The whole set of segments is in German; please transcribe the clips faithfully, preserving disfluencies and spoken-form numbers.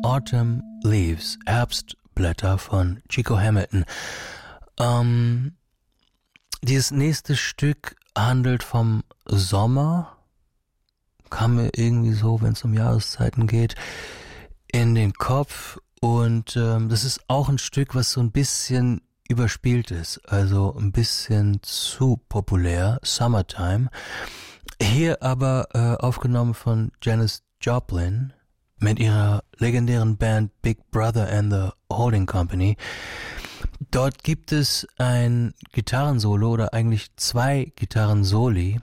Autumn Leaves, Herbstblätter von Chico Hamilton. Ähm, dieses nächste Stück handelt vom Sommer, kam mir irgendwie so, wenn es um Jahreszeiten geht, in den Kopf. Und ähm, das ist auch ein Stück, was so ein bisschen überspielt ist, also ein bisschen zu populär, Summertime. Hier aber äh, aufgenommen von Janis Joplin mit ihrer legendären Band Big Brother and the Holding Company. Dort gibt es ein Gitarrensolo oder eigentlich zwei Gitarrensoli,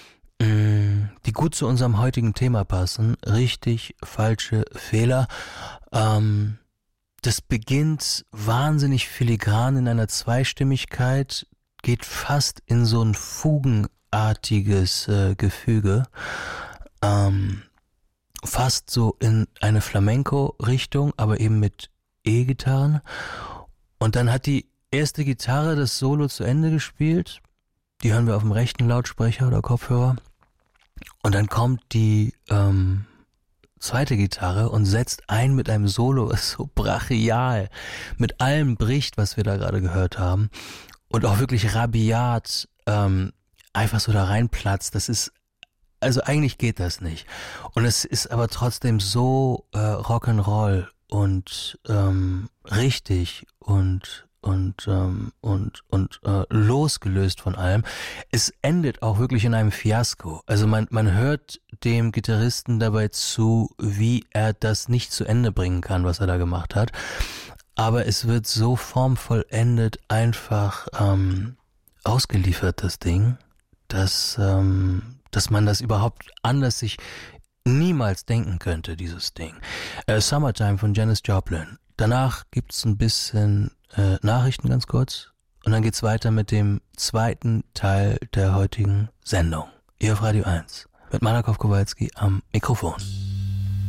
die gut zu unserem heutigen Thema passen. Richtig, falsche Fehler. Ähm, das beginnt wahnsinnig filigran in einer Zweistimmigkeit, geht fast in so ein fugenartiges äh, Gefüge. Ähm, fast so in eine Flamenco-Richtung, aber eben mit E-Gitarren. Und dann hat die erste Gitarre das Solo zu Ende gespielt. Die hören wir auf dem rechten Lautsprecher oder Kopfhörer. Und dann kommt die ähm, zweite Gitarre und setzt ein mit einem Solo, was so brachial mit allem bricht, was wir da gerade gehört haben. Und auch wirklich rabiat ähm, einfach so da reinplatzt. Das ist, also eigentlich geht das nicht. Und es ist aber trotzdem so äh, Rock'n'Roll und ähm, richtig und und ähm, und und äh, losgelöst von allem. Es endet auch wirklich in einem Fiasko. Also man man hört dem Gitarristen dabei zu, wie er das nicht zu Ende bringen kann, was er da gemacht hat. Aber es wird so formvollendet einfach ähm, ausgeliefert, das Ding, dass ähm, dass man das überhaupt anders sich niemals denken könnte, dieses Ding. Äh, Summertime von Janis Joplin. Danach gibt's ein bisschen äh, Nachrichten ganz kurz und dann geht's weiter mit dem zweiten Teil der heutigen Sendung. Hier auf Radio eins mit Malakow Kowalski am Mikrofon.